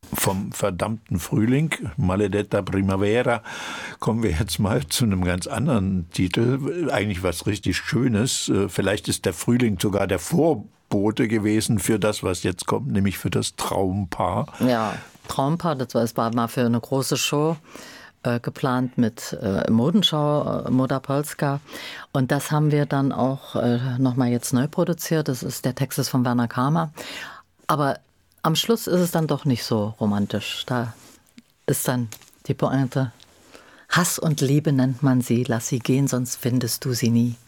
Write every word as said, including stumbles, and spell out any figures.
Vom verdammten Frühling, Maledetta Primavera, kommen wir jetzt mal zu einem ganz anderen Titel. Eigentlich was richtig Schönes. Vielleicht ist der Frühling sogar der Vorbote gewesen für das, was jetzt kommt, nämlich für das Traumpaar. Ja, Traumpaar, das war, das war mal für eine große Show äh, geplant mit äh, Modenschau, äh, Moda Polska. Und das haben wir dann auch äh, nochmal jetzt neu produziert. Das ist, der Text ist von Werner Kramer. Aber am Schluss ist es dann doch nicht so romantisch. Da ist dann die Pointe. Hass und Liebe nennt man sie, lass sie gehen, sonst findest du sie nie.